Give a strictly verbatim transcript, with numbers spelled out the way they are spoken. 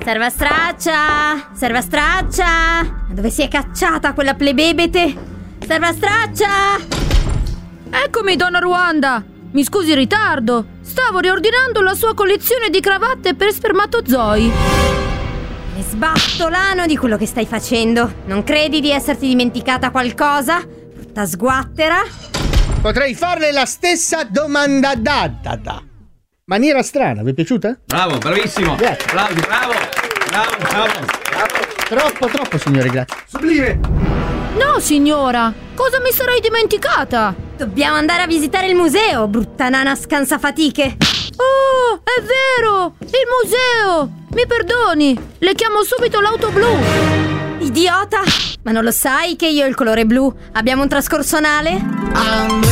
Serva straccia! Serva straccia! Ma dove si è cacciata quella plebebete? Serva straccia! Eccomi, donna Ruanda! Mi scusi il ritardo. Stavo riordinando la sua collezione di cravatte per spermatozoi. Ne sbatto l'ano di quello che stai facendo. Non credi di esserti dimenticata qualcosa? Brutta sguattera. Potrei farle la stessa domanda data. Maniera strana, vi è piaciuta? Bravo, bravissimo. Grazie. Bravo, bravo, bravo, bravo, bravo. Troppo, troppo, signore, grazie. Sublime. No, signora, cosa mi sarei dimenticata? Dobbiamo andare a visitare il museo, brutta nana scansafatiche. Oh, è vero! Il museo! Mi perdoni, le chiamo subito l'auto blu. Idiota! Ma non lo sai che io ho il colore blu? Abbiamo un trascorso anale? I'm